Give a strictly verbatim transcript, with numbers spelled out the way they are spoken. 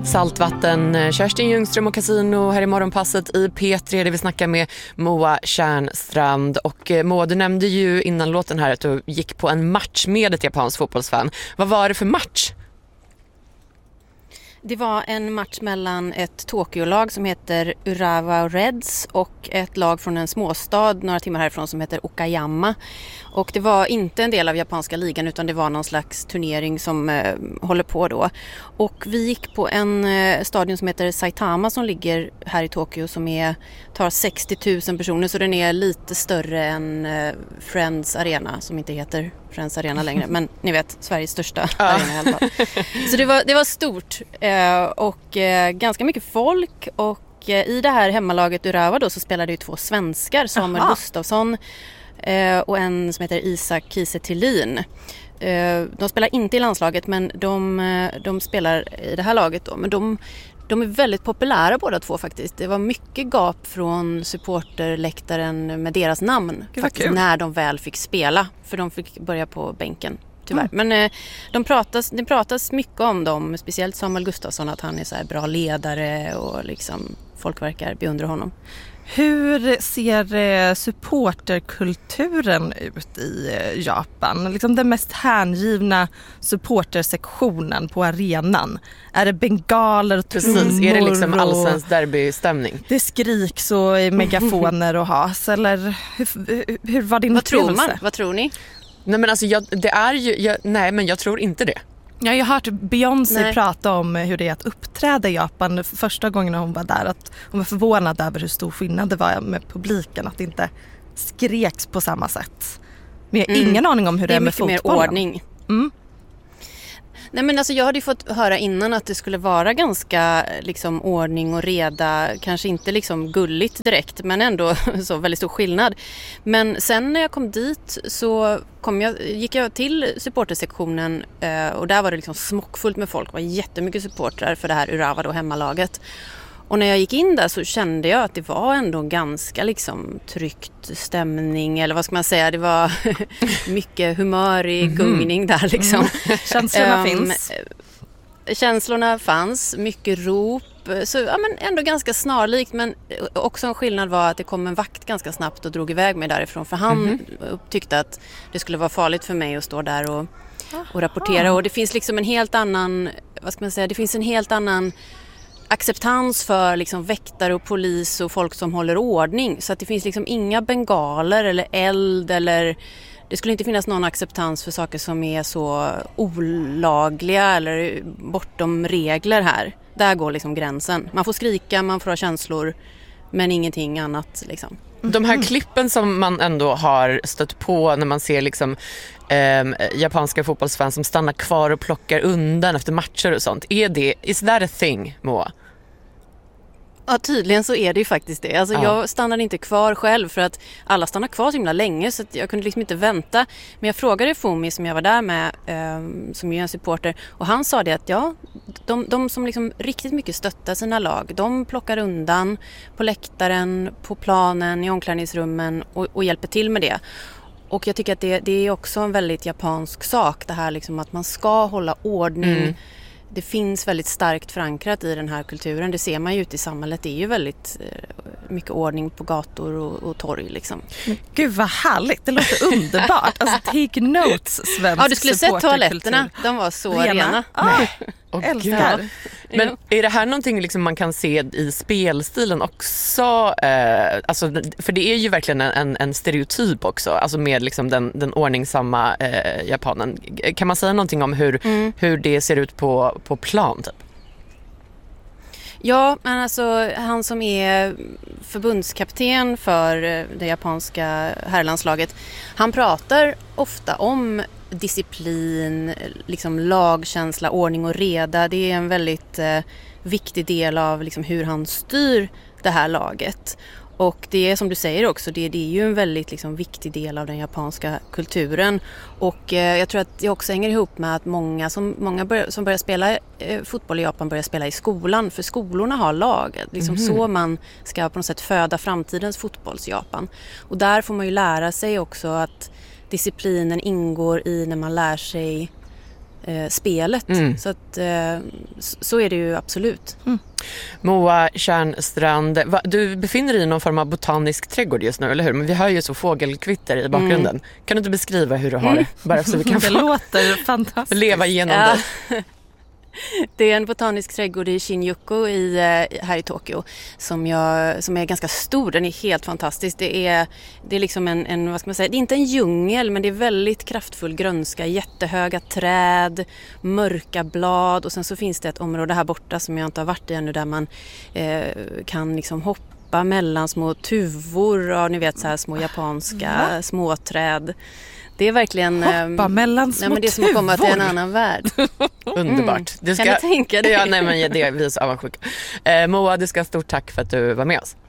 Saltvatten, Kerstin Ljungström och Casino här i morgonpasset i P tre där vi snackar med Moa Tjärnstrand. Och Moa, du nämnde ju innan låten här att du gick på en match med ett japanskt fotbollsfan. Vad var det för match? Det var en match mellan ett Tokyo-lag som heter Urawa Reds och ett lag från en småstad några timmar härifrån som heter Okayama. Och det var inte en del av japanska ligan utan det var någon slags turnering som eh, håller på då. Och vi gick på en eh, stadion som heter Saitama som ligger här i Tokyo som är, tar sextio tusen personer, så den är lite större än eh, Friends Arena som inte heter Friends Arena längre, men ni vet, Sveriges största ja. arena i alla fall. Så det var, det var stort eh, och eh, ganska mycket folk, och eh, i det här hemmalaget Urawa då så spelade ju två svenskar, Samuel Aha. Gustafsson eh, och en som heter Isak Kiese Thelin. Eh, de spelar inte i landslaget, men de, de spelar i det här laget då, men de De är väldigt populära båda två faktiskt. Det var mycket gap från supporterläktaren med deras namn faktiskt, när de väl fick spela. För de fick börja på bänken, tyvärr. Mm. Men eh, de pratas, det pratas mycket om dem, speciellt Samuel Gustafsson, att han är så här bra ledare och liksom folk verkar beundra honom. Hur ser supporterkulturen ut i Japan? Liksom den mest hängivna supportersektionen på arenan. Är det bengaler och Precis, är det liksom allsvensk derbystämning? Det skriks och megafoner och has. Eller hur, hur var din Vad tror upplevelse? man? Vad tror ni? Nej, men alltså jag, det är ju, jag, nej men jag tror inte det. Ja, jag har hört Beyoncé Nej. prata om hur det är att uppträda i Japan första gången hon var där. Att hon var förvånad över hur stor skillnad det var med publiken. Att det inte skreks på samma sätt. Men jag har mm. ingen aning om hur det, det är med fotbollen. Det är mycket mer ordning. Mm. Nej, men alltså jag hade ju fått höra innan att det skulle vara ganska liksom ordning och reda, kanske inte liksom gulligt direkt, men ändå så väldigt stor skillnad. Men sen när jag kom dit så kom jag, gick jag till supportersektionen och där var det liksom smockfullt med folk. Det var jättemycket supportrar för det här Urawa då, hemmalaget. Och när jag gick in där så kände jag att det var ändå ganska liksom tryckt stämning, eller vad ska man säga, det var mycket humör i gungning där liksom. Mm. Känslorna um, finns. Känslorna fanns, mycket rop, så ja, men ändå ganska snarlikt, men också en skillnad var att det kom en vakt ganska snabbt och drog iväg mig därifrån, för han mm. tyckte att det skulle vara farligt för mig att stå där och, och rapportera. Och det finns liksom en helt annan, vad ska man säga, det finns en helt annan acceptans för liksom väktare och polis och folk som håller ordning. Så att det finns liksom inga bengaler eller eld, eller det skulle inte finnas någon acceptans för saker som är så olagliga eller bortom regler här. Där går liksom gränsen. Man får skrika, man får ha känslor, men ingenting annat liksom. De här klippen som man ändå har stött på när man ser liksom eh, japanska fotbollsfans som stannar kvar och plockar undan efter matcher och sånt. Är det, is that a thing, Moa? Ja, tydligen så är det ju faktiskt det. Alltså, ja. Jag stannade inte kvar själv för att alla stannar kvar så himla länge, så att jag kunde liksom inte vänta. Men jag frågade Fumi som jag var där med, eh, som är en supporter, och han sa det att ja, de, de som liksom riktigt mycket stöttar sina lag, de plockar undan på läktaren, på planen, i omklädningsrummen och, och hjälper till med det. Och jag tycker att det, det är också en väldigt japansk sak, det här liksom att man ska hålla ordning. Mm. Det finns väldigt starkt förankrat i den här kulturen. Det ser man ju ute i samhället. Det är ju väldigt eh, mycket ordning på gator och, och torg liksom. Gud vad härligt. Det låter underbart. Alltså take notes, svensk. Ja, du skulle sett toaletterna. De var så rena. rena. Ah, oh, älskar. Men är det här någonting liksom man kan se i spelstilen också? Eh, alltså, för det är ju verkligen en, en stereotyp också. Alltså med liksom den, den ordningsamma eh, japanen. Kan man säga någonting om hur, mm. hur det ser ut på, på plan typ? Ja, men alltså han som är förbundskapten för det japanska herrlandslaget, han pratar ofta om disciplin, liksom lagkänsla, ordning och reda. Det är en väldigt eh, viktig del av liksom, hur han styr det här laget. Och det är som du säger också, det, det är ju en väldigt liksom, viktig del av den japanska kulturen. Och eh, jag tror att det också hänger ihop med att många som, många bör, som börjar spela eh, fotboll i Japan börjar spela i skolan. För skolorna har lag. Liksom mm. så man ska på något sätt föda framtidens fotbolls-Japan. Och där får man ju lära sig också att disciplinen ingår i när man lär sig eh, spelet. Mm. Så att eh, så är det ju absolut. Mm. Moa Tjärnstrand, va, du befinner dig i någon form av botanisk trädgård just nu, eller hur? Men vi hör ju så fågelkvitter i bakgrunden. Mm. Kan du inte beskriva hur du har det? Bara så vi kan det låter fantastiskt. Leva igenom ja. det. Det är en botanisk trädgård i Shinjuku i, här i Tokyo som, jag, som är ganska stor. Den är helt fantastisk. Det är, det är liksom en, en, vad ska man säga, det är inte en djungel, men det är väldigt kraftfull grönska, jättehöga träd, mörka blad, och sen så finns det ett område här borta som jag inte har varit i ännu där man eh, kan liksom hoppa mellan små tuvor och ni vet så här små japanska Va? småträd. Det är verkligen hoppa um, mellan små nej, men det är som att komma till en annan värld. Underbart. Mm. Du ska, kan du tänka dig? Ja, nej, men det är vi så avundsjuka. Eh, Moa, du ska ha stort tack för att du var med oss.